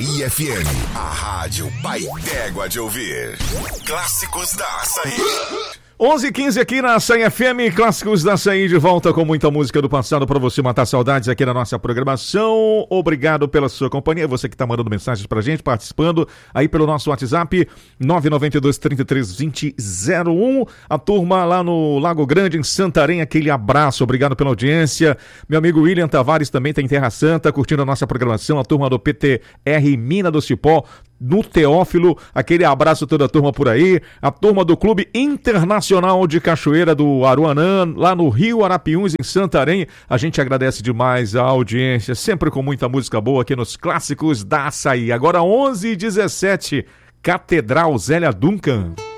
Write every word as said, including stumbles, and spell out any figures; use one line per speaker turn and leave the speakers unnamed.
Açaí F M, a rádio Pai D'Égua de ouvir. Clássicos da Açaí.
onze e quinze aqui na Açaí F M, Clássicos da Açaí, de volta com muita música do passado para você matar saudades aqui na nossa programação. Obrigado pela sua companhia, você que está mandando mensagens pra gente, participando aí pelo nosso WhatsApp nove nove dois, três três, dois zero zero um. A turma lá no Lago Grande, em Santarém, aquele abraço, obrigado pela audiência. Meu amigo William Tavares também está em Terra Santa, curtindo a nossa programação. A turma do P T R Mina do Cipó, no Teófilo, aquele abraço toda a turma por aí. A turma do Clube Internacional de Cachoeira do Aruanã, lá no Rio Arapiuns, em Santarém. A gente agradece demais a audiência, sempre com muita música boa aqui nos Clássicos da Açaí. Agora onze e dezessete, Catedral Zélia Duncan.